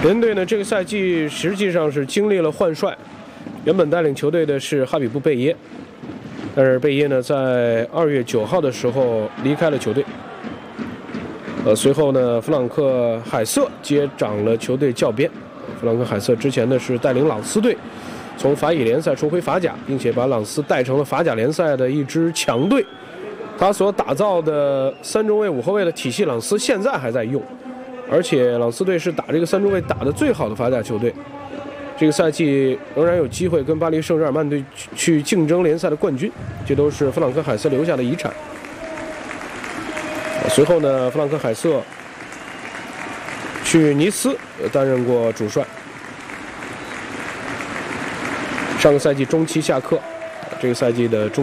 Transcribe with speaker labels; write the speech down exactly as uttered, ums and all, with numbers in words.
Speaker 1: 联队呢，这个赛季实际上是经历了换帅，原本带领球队的是哈比布·贝耶，但是贝耶呢，在二月九号的时候离开了球队。呃，随后呢，弗朗克·海瑟接掌了球队教鞭。弗朗克·海瑟之前呢是带领朗斯队从法乙联赛重回法甲，并且把朗斯带成了法甲联赛的一支强队。他所打造的三中卫五后卫的体系，朗斯现在还在用。而且朗斯队是打这个三中卫打得最好的法甲球队，这个赛季仍然有机会跟巴黎圣日耳曼队去竞争联赛的冠军，这都是弗朗克·海瑟留下的遗产。随后呢，弗朗克·海瑟去尼斯担任过主帅，上个赛季中期下课，这个赛季的中